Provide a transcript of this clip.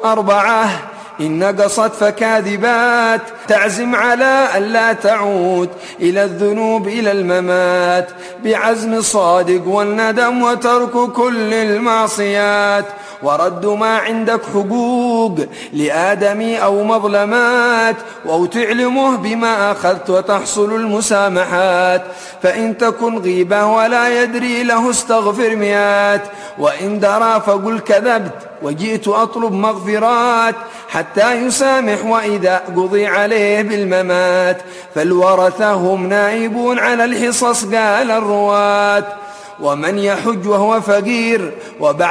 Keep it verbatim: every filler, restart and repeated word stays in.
أربعة إن نقصت فكاذبات، تعزم على أن لا تعود إلى الذنوب إلى الممات بعزم صادق والندم وترك كل المعصيات، ورد ما عندك حقوق لآدمي أو مظلمات، أو تعلمه بما أخذت وتحصل المسامحات. فإن تكن غيبة ولا يدري له استغفر مئات، وإن درى فقل كذبت وجئت أطلب مغفرات حتى يسامح وإذا قضي عليه بالممات. فالورثة هم نائبون على الحصص قال الرواة. ومن يحج وهو فقير وبعد